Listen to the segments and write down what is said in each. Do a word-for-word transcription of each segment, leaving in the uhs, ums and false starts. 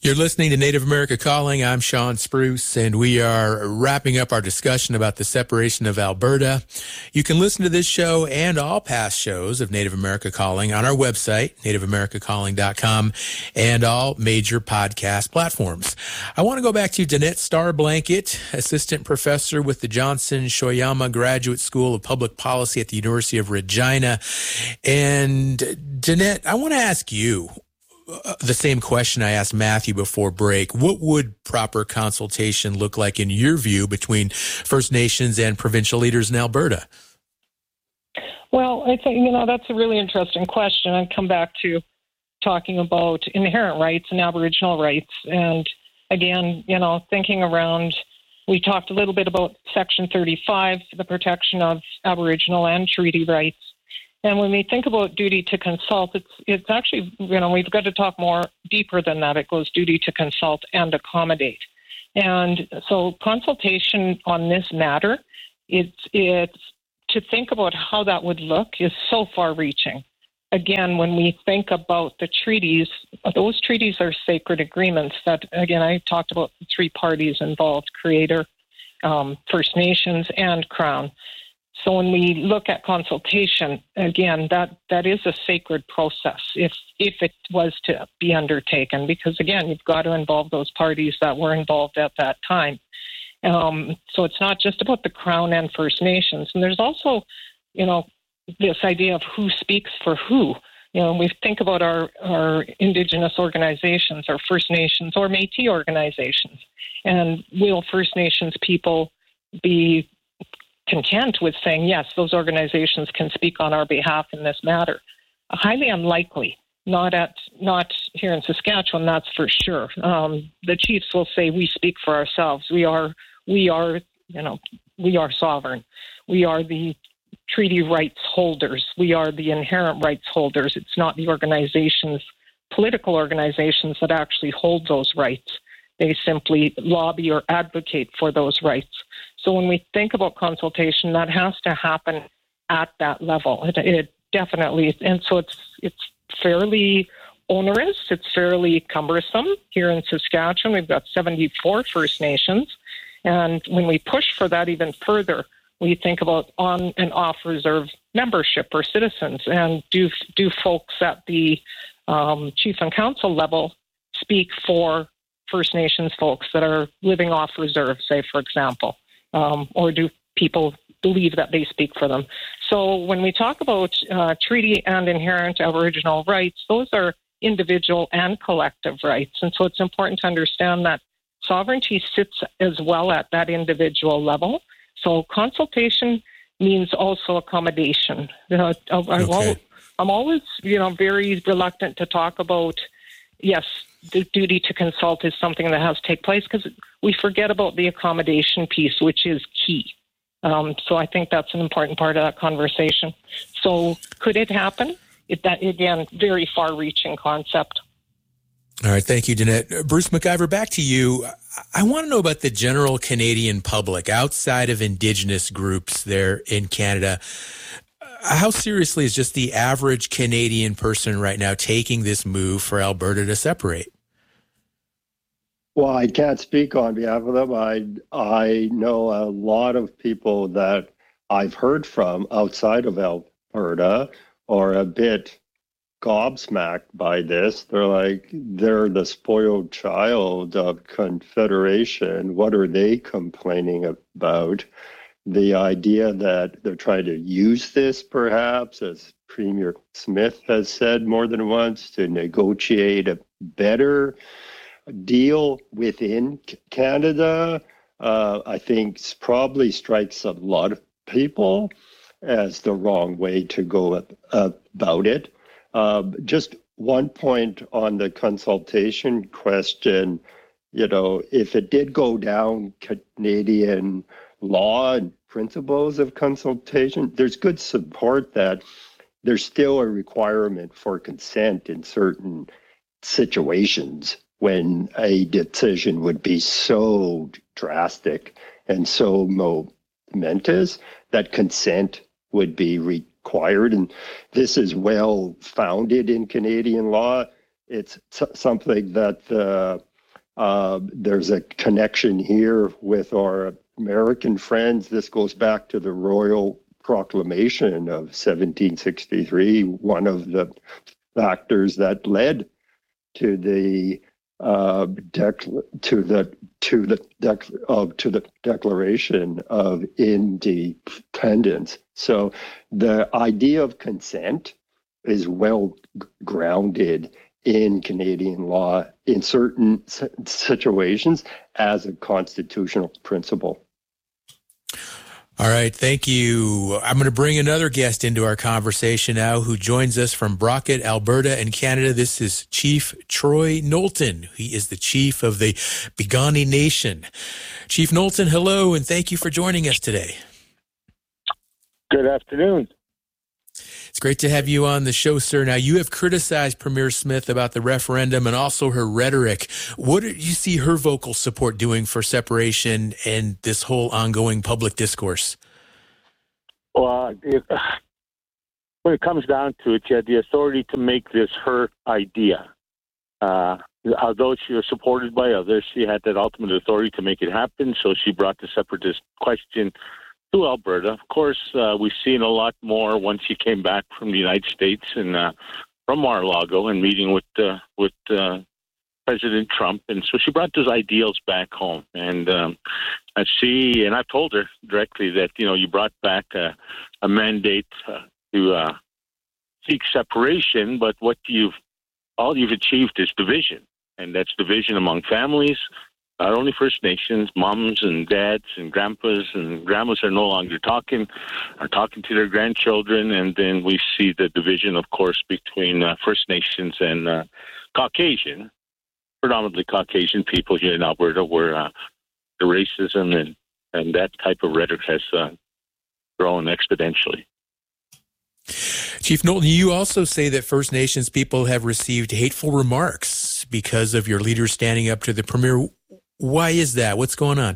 You're listening to Native America Calling. I'm Sean Spruce, and we are wrapping up our discussion about the separation of Alberta. You can listen to this show and all past shows of Native America Calling on our website, native america calling dot com, and all major podcast platforms. I want to go back to Danette Starblanket, assistant professor with the Johnson Shoyama Graduate School of Public Policy at the University of Regina. And Danette, I want to ask you Uh, the same question I asked Matthew before break. What would proper consultation look like in your view between First Nations and provincial leaders in Alberta? Well, I think, you know, that's a really interesting question. I'd come back to talking about inherent rights and Aboriginal rights. And again, you know, thinking around, we talked a little bit about Section thirty-five, the protection of Aboriginal and treaty rights. And when we think about duty to consult, it's it's actually, you know, we've got to talk more deeper than that. It goes duty to consult and accommodate. And so consultation on this matter, it's, it's to think about how that would look is so far reaching. Again, when we think about the treaties, those treaties are sacred agreements that, again, I talked about the three parties involved, Creator, um, First Nations, and Crown. So when we look at consultation, again, that, that is a sacred process if if it was to be undertaken, because, again, you've got to involve those parties that were involved at that time. Um, so it's not just about the Crown and First Nations. And there's also, you know, this idea of who speaks for who. You know, we think about our, our Indigenous organizations, our First Nations or Métis organizations. And will First Nations people be content with saying, yes, those organizations can speak on our behalf in this matter? Highly unlikely. Not at not here in Saskatchewan, that's for sure. Um, the chiefs will say we speak for ourselves. We are we are you know we are sovereign. We are the treaty rights holders. We are the inherent rights holders. It's not the organizations, political organizations, that actually hold those rights. They simply lobby or advocate for those rights. So when we think about consultation, that has to happen at that level. It, it definitely, and so it's it's fairly onerous. It's fairly cumbersome. Here in Saskatchewan, we've got seventy-four First Nations, and when we push for that even further, we think about on and off reserve membership or citizens, and do do folks at the um, chief and council level speak for First Nations folks that are living off reserve, say, for example. Um, or do people believe that they speak for them? So when we talk about uh, treaty and inherent Aboriginal rights, those are individual and collective rights. And so it's important to understand that sovereignty sits as well at that individual level. So consultation means also accommodation. You know, I, Okay. I'm always, you know, very reluctant to talk about, yes, the duty to consult is something that has to take place, because we forget about the accommodation piece, which is key. Um, so I think that's an important part of that conversation. So could it happen? It, that, again, very far-reaching concept. All right. Thank you, Danette. Bruce McIver, back to you. I want to know about the general Canadian public outside of Indigenous groups there in Canada. How seriously is just the average Canadian person right now taking this move for Alberta to separate? Well, I can't speak on behalf of them. I I know a lot of people that I've heard from outside of Alberta are a bit gobsmacked by this. They're like, they're the spoiled child of Confederation. What are they complaining about? The idea that they're trying to use this, perhaps, as Premier Smith has said more than once, to negotiate a better deal within Canada, uh, I think probably strikes a lot of people as the wrong way to go about it. Uh, just one point on the consultation question, you know, if it did go down Canadian law and principles of consultation, there's good support that there's still a requirement for consent in certain situations when a decision would be so drastic and so momentous that consent would be required. And this is well founded in Canadian law. It's something that the Uh, there's a connection here with our American friends. This goes back to the Royal Proclamation of seventeen sixty-three, one of the factors that led to the uh, dec- to the to the dec- uh, to the Declaration of Independence. So the idea of consent is well grounded in Canadian law in certain situations as a constitutional principle. All right, thank you. I'm going to bring another guest into our conversation now who joins us from Brockett, Alberta in Canada. This is Chief Troy Knowlton. He is the chief of the Piikani Nation. Chief Knowlton, hello, and thank you for joining us today. Good afternoon. It's great to have you on the show, sir. Now, you have criticized Premier Smith about the referendum and also her rhetoric. What do you see her vocal support doing for separation and this whole ongoing public discourse? Well, it, when it comes down to it, she had the authority to make this her idea. Uh, although she was supported by others, she had that ultimate authority to make it happen, so she brought the separatist question to Alberta. Of course, uh, we've seen a lot more once she came back from the United States and uh, from Mar-a-Lago and meeting with uh, with uh, President Trump, and so she brought those ideals back home. And um, I see, and I told her directly that you know you brought back a, a mandate uh, to uh, seek separation, but what you've all you've achieved is division, and that's division among families. Not only First Nations, moms and dads and grandpas and grandmas are no longer talking, are talking to their grandchildren, and then we see the division, of course, between uh, First Nations and uh, Caucasian, predominantly Caucasian people here in Alberta, where uh, the racism and, and that type of rhetoric has uh, grown exponentially. Chief Knowlton, you also say that First Nations people have received hateful remarks because of your leaders standing up to the Premier. Why is that? What's going on?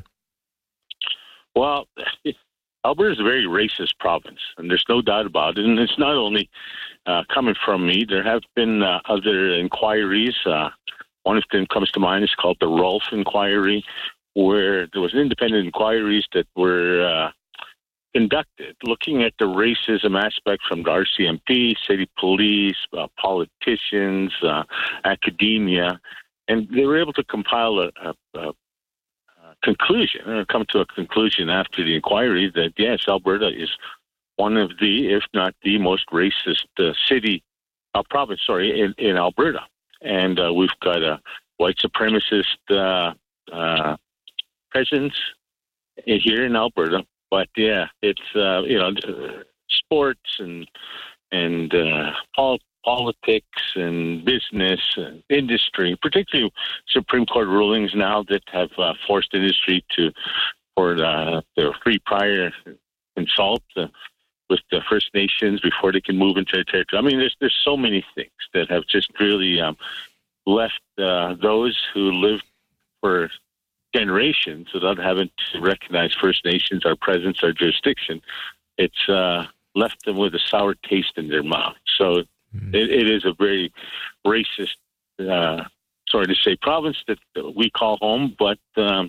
Well, Alberta is a very racist province, and there's no doubt about it. And it's not only uh, coming from me. There have been uh, other inquiries. Uh, one of them comes to mind. It's called the Rolfe Inquiry, where there was independent inquiries that were uh, conducted looking at the racism aspect from the R C M P, city police, uh, politicians, uh, academia. And they were able to compile a, a, a, a conclusion, or come to a conclusion after the inquiry that, yes, Alberta is one of the, if not the most racist uh, city, uh, province, sorry, in, in Alberta. And uh, we've got a white supremacist uh, uh, presence here in Alberta. But, yeah, it's, uh, you know, sports and, and uh, politics. politics and business and industry, particularly Supreme Court rulings now that have uh, forced industry to, for uh, their free prior consult uh, with the First Nations before they can move into their territory. I mean, there's there's so many things that have just really um, left uh, those who lived for generations without having to recognize First Nations, our presence, our jurisdiction. It's uh, left them with a sour taste in their mouth. So It, it is a very racist, uh, sorry to say, province that we call home, but um,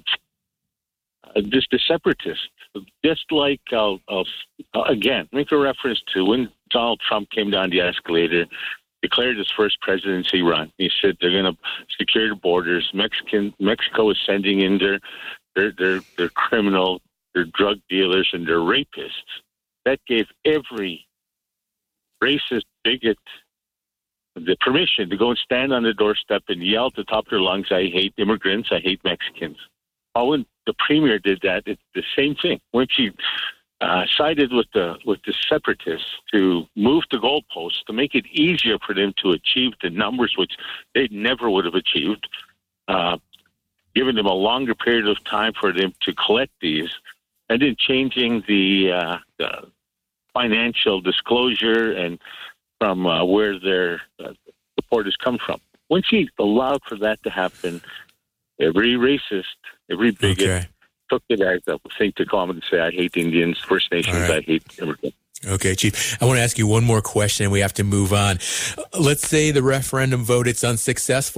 just the separatists, just like, I'll, I'll again, make a reference to when Donald Trump came down the escalator, declared his first presidency run. He said they're going to secure the borders. Mexican Mexico is sending in their, their, their, their criminal, their drug dealers, and their rapists. That gave every racist bigot the permission to go and stand on the doorstep and yell at the top of their lungs, I hate immigrants, I hate Mexicans. Oh, when the Premier did that, it's the same thing. When she uh, sided with the with the separatists to move the goalposts, to make it easier for them to achieve the numbers which they never would have achieved, uh, giving them a longer period of time for them to collect these, and then changing the, uh, the financial disclosure and from uh, where their uh, support has come from. When she allowed for that to happen, every racist, every bigot okay. took it as a thing to come and say, I hate Indians, First Nations, right. I hate immigrants. Okay, Chief. I want to ask you one more question and we have to move on. Let's say the referendum vote, it's unsuccessful.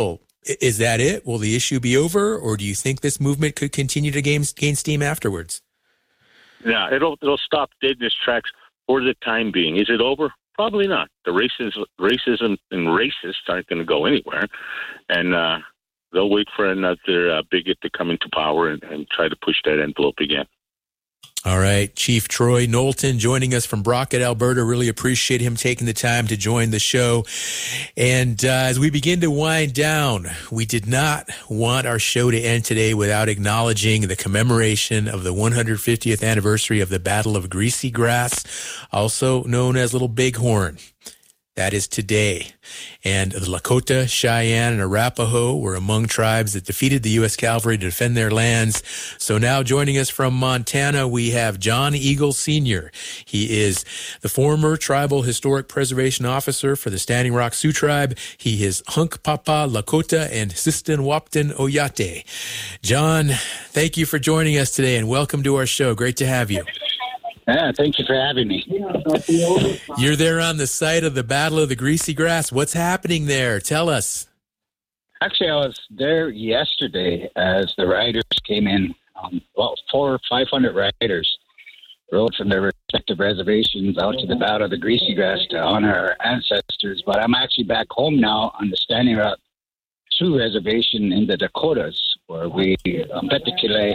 Is that it? Will the issue be over, or do you think this movement could continue to gain, gain steam afterwards? Yeah, it'll it'll stop dead in its tracks for the time being. Is it over? Probably not. The racism, racism and racists aren't going to go anywhere, and uh, they'll wait for another uh, bigot to come into power and, and try to push that envelope again. All right. Chief Troy Knowlton joining us from Brockett, Alberta. Really appreciate him taking the time to join the show. And uh, as we begin to wind down, we did not want our show to end today without acknowledging the commemoration of the one hundred fiftieth anniversary of the Battle of Greasy Grass, also known as Little Bighorn. That is today. And the Lakota, Cheyenne, and Arapaho were among tribes that defeated the U S Cavalry to defend their lands. So now joining us from Montana, we have John Eagle Senior He is the former Tribal Historic Preservation Officer for the Standing Rock Sioux Tribe. He is Hunkpapa Lakota and Sistan Wapton Oyate. John, thank you for joining us today and welcome to our show. Great to have you. Yeah, thank you for having me. You're there on the site of the Battle of the Greasy Grass. What's happening there? Tell us. Actually, I was there yesterday as the riders came in. Um, well, four or five hundred riders rode from their respective reservations out to the Battle of the Greasy Grass to honor our ancestors. But I'm actually back home now on the Standing Rock Sioux Reservation in the Dakotas, where we um, Today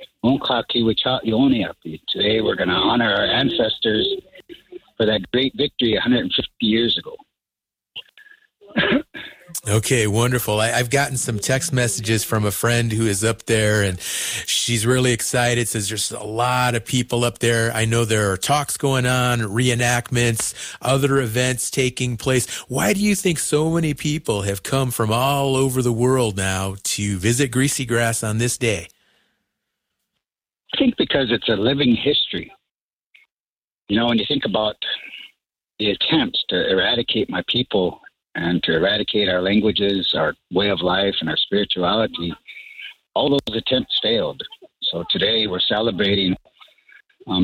we're going to honor our ancestors for that great victory one hundred fifty years ago. Okay, wonderful. I, I've gotten some text messages from a friend who is up there, and she's really excited, says there's a lot of people up there. I know there are talks going on, reenactments, other events taking place. Why do you think so many people have come from all over the world now to visit Greasy Grass on this day? I think because it's a living history. You know, when you think about the attempts to eradicate my people and to eradicate our languages, our way of life, and our spirituality, all those attempts failed. So today we're celebrating um,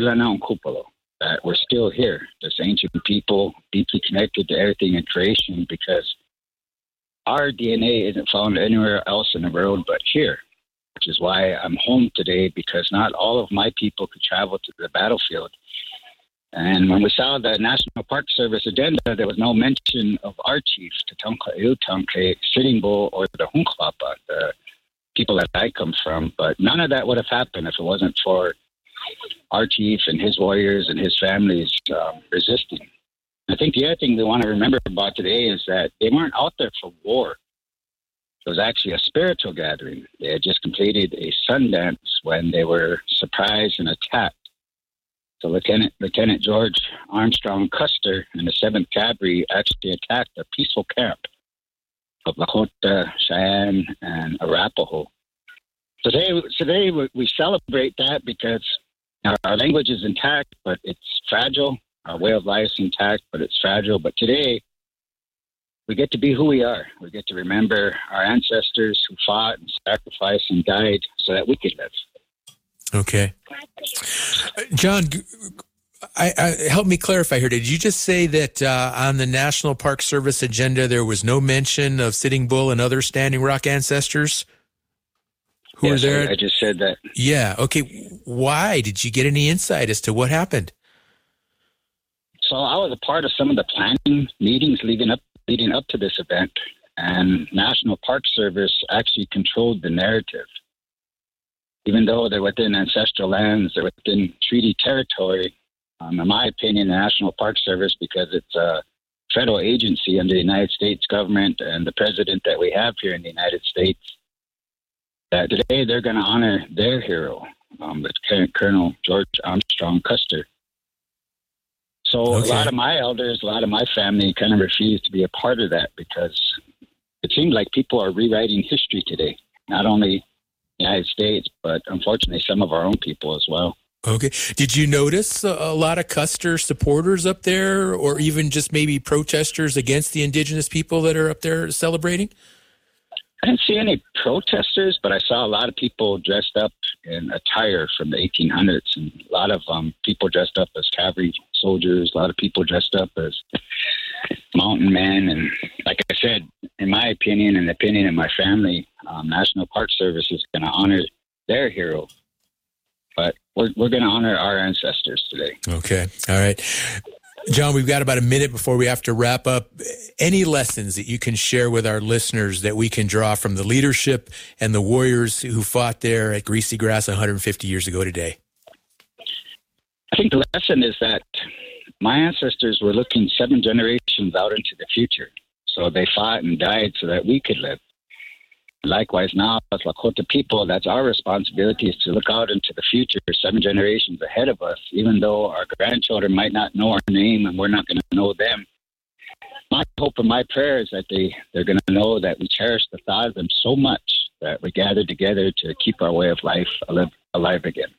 that we're still here, this ancient people, deeply connected to everything in creation, because our D N A isn't found anywhere else in the world but here, which is why I'm home today, because not all of my people could travel to the battlefield. And when we saw the National Park Service agenda, there was no mention of our chief, Tatanka Iutanke, Sitting Bull, or the Hunkpapa, the people that I come from. But none of that would have happened if it wasn't for our chief and his warriors and his families um, resisting. I think the other thing we want to remember about today is that they weren't out there for war. It was actually a spiritual gathering. They had just completed a sun dance when they were surprised and attacked. So Lieutenant Lieutenant George Armstrong Custer and the seventh Cavalry actually attacked a peaceful camp of Lakota, Cheyenne, and Arapaho. Today, today we celebrate that because our, our language is intact, but it's fragile. Our way of life is intact, but it's fragile. But today, we get to be who we are. We get to remember our ancestors who fought and sacrificed and died so that we could live. Okay. John, I, I, help me clarify here. Did you just say that uh, on the National Park Service agenda there was no mention of Sitting Bull and other Standing Rock ancestors who yes, were there? I, I just said that. Yeah. Okay. Why? Did you get any insight as to what happened? So I was a part of some of the planning meetings leading up leading up to this event, and National Park Service actually controlled the narrative. Even though they're within ancestral lands, they're within treaty territory, um, in my opinion, the National Park Service, because it's a federal agency under the United States government and the president that we have here in the United States, that today they're going to honor their hero, um, Lieutenant Colonel George Armstrong Custer. So okay. A lot of my elders, a lot of my family kind of refused to be a part of that because it seems like people are rewriting history today, not only United States, but unfortunately some of our own people as well. Okay. Did you notice a, a lot of Custer supporters up there, or even just maybe protesters against the indigenous people that are up there celebrating? I didn't see any protesters, but I saw a lot of people dressed up in attire from the eighteen hundreds, and a lot of um, people dressed up as cavalry soldiers, a lot of people dressed up as mountain men. And like I said, in my opinion and the opinion of my family, um, National Park Service is going to honor their hero. But we're, we're going to honor our ancestors today. Okay. All right. John, we've got about a minute before we have to wrap up. Any lessons that you can share with our listeners that we can draw from the leadership and the warriors who fought there at Greasy Grass one hundred fifty years ago today? I think the lesson is that my ancestors were looking seven generations out into the future. So they fought and died so that we could live. Likewise, now as Lakota people, that's our responsibility, is to look out into the future, seven generations ahead of us, even though our grandchildren might not know our name and we're not going to know them. My hope and my prayer is that they, they're going to know that we cherish the thought of them so much that we gather together to keep our way of life alive, alive again.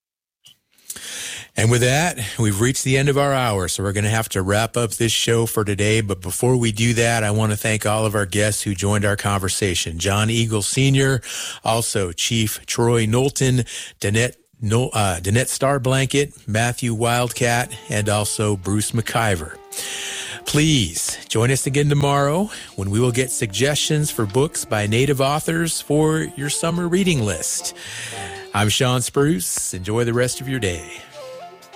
And with that, we've reached the end of our hour, so we're going to have to wrap up this show for today. But before we do that, I want to thank all of our guests who joined our conversation. John Eagle Senior, also Chief Troy Knowlton, Danette, no, uh, Danette Starblanket, Matthew Wildcat, and also Bruce McIver. Please join us again tomorrow when we will get suggestions for books by Native authors for your summer reading list. I'm Sean Spruce. Enjoy the rest of your day.